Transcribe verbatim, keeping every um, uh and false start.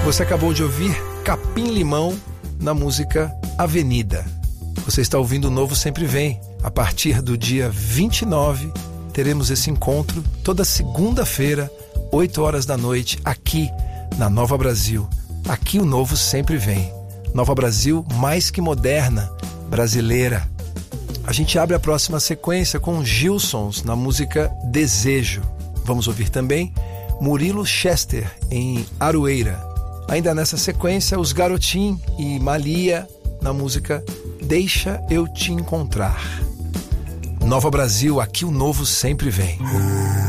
Você acabou de ouvir Capim Limão na música Avenida. Você está ouvindo o Novo Sempre Vem. A partir do dia vinte e nove, teremos esse encontro toda segunda-feira, oito horas da noite, aqui na Nova Brasil. Aqui o Novo Sempre Vem. Nova Brasil mais que moderna, brasileira. A gente abre a próxima sequência com Gilsons na música Desejo. Vamos ouvir também Murilo Chester em Aroeira. Ainda nessa sequência, os Garotim e Malia na música Deixa Eu Te Encontrar. Nova Brasil, aqui o Novo Sempre Vem.